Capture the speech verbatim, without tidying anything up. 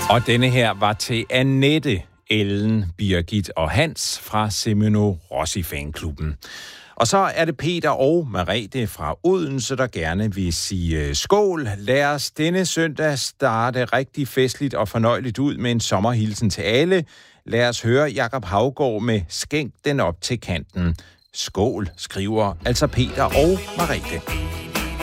Og denne her var til Annette, Ellen, Birgit og Hans fra Semino Rossi Fanklubben. Og så er det Peter og Merete fra Odense, der gerne vil sige skål. Lad os denne søndag starte rigtig festligt og fornøjeligt ud med en sommerhilsen til alle. Lad os høre Jakob Haugaard med Skænk den op til kanten. Skål, skriver altså Peter og Merete.